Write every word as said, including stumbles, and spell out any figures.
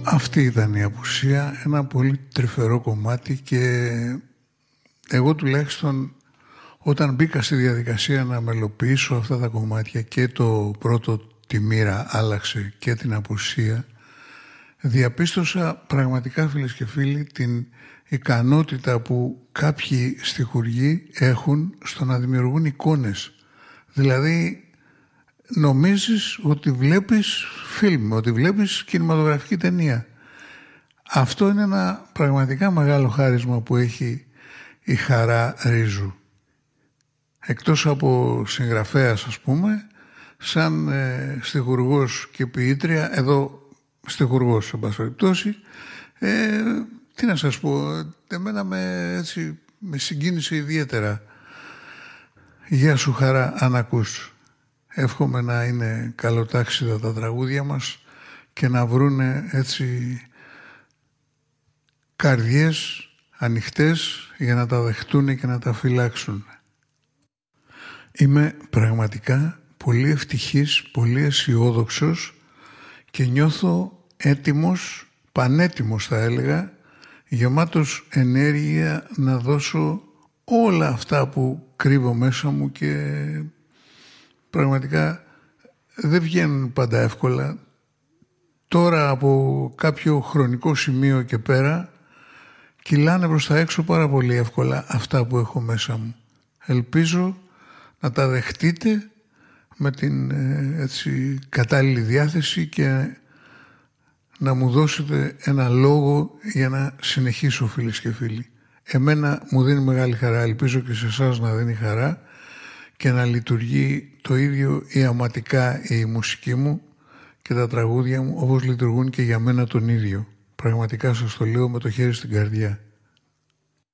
Αυτή ήταν η απουσία, ένα πολύ τρυφερό κομμάτι και εγώ τουλάχιστον όταν μπήκα στη διαδικασία να μελοποιήσω αυτά τα κομμάτια και το πρώτο τη μοίρα άλλαξε και την απουσία, διαπίστωσα πραγματικά, φίλες και φίλοι, την ικανότητα που κάποιοι στιχουργοί έχουν στο να δημιουργούν εικόνες. Δηλαδή νομίζεις ότι βλέπεις φιλμ, ότι βλέπεις κινηματογραφική ταινία. Αυτό είναι ένα πραγματικά μεγάλο χάρισμα που έχει η Χαρά Ρίζου. Εκτός από συγγραφέας, ας πούμε, σαν ε, στιχουργός και ποιήτρια, εδώ στιχουργός σε πάση περιπτώσει, ε, τι να σας πω, εμένα με, έτσι, με συγκίνησε ιδιαίτερα. Γεια σου Χαρά, αν ακούς. Εύχομαι να είναι καλοτάξιδα τα τραγούδια μας και να βρούνε έτσι καρδιές ανοιχτές για να τα δεχτούν και να τα φυλάξουν. Είμαι πραγματικά πολύ ευτυχής, πολύ αισιόδοξος και νιώθω έτοιμος, πανέτοιμος θα έλεγα, γεμάτος ενέργεια να δώσω όλα αυτά που κρύβω μέσα μου και πραγματικά δεν βγαίνουν πάντα εύκολα. Τώρα από κάποιο χρονικό σημείο και πέρα κυλάνε προς τα έξω πάρα πολύ εύκολα αυτά που έχω μέσα μου. Ελπίζω να τα δεχτείτε με την έτσι, κατάλληλη διάθεση και να μου δώσετε ένα λόγο για να συνεχίσω, φίλες και φίλοι. Εμένα μου δίνει μεγάλη χαρά, ελπίζω και σε εσάς να δίνει χαρά και να λειτουργεί το ίδιο ιαματικά η μουσική μου και τα τραγούδια μου όπως λειτουργούν και για μένα τον ίδιο. Πραγματικά σας το λέω με το χέρι στην καρδιά.